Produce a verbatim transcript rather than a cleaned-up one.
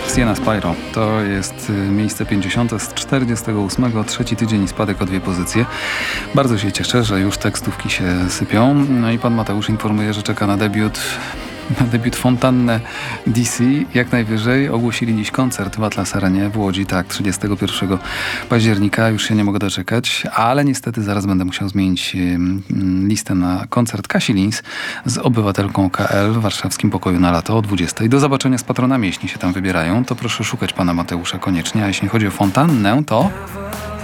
Siena Spyro. To jest miejsce pięćdziesiąte z czterdziestego ósmego, trzeci tydzień i spadek o dwie pozycje. Bardzo się cieszę, że już tekstówki się sypią. No i pan Mateusz informuje, że czeka na debiut na debiut Fontannę D C. Jak najwyżej ogłosili dziś koncert w Atlas Arenie w Łodzi. Tak, trzydziestego pierwszego października. Już się nie mogę doczekać, ale niestety zaraz będę musiał zmienić listę na koncert Kasi Lins z Obywatelką K L w warszawskim Pokoju na Lato o dwudziestej. Do zobaczenia z patronami, jeśli się tam wybierają. To proszę szukać pana Mateusza koniecznie. A jeśli chodzi o Fontannę, to...